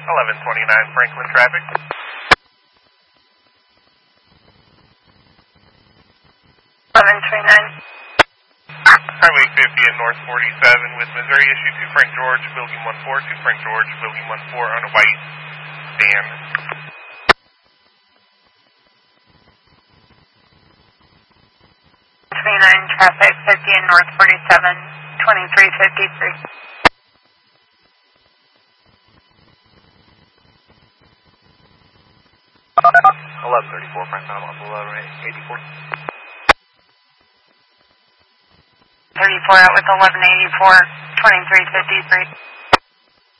1129 Franklin traffic. Highway 50 and North 47 with Missouri issue 2 Frank George, building 14, 2 Frank George, building 14 on a white van. 29 traffic, 50 and North 47, 2353. 1134 Franklin on 1184. 34 out with 1184, 2353.